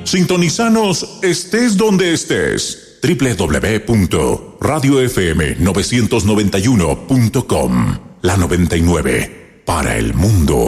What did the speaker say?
Sintonizanos estés donde estés. www.radiofm991.com. La 99 para el mundo.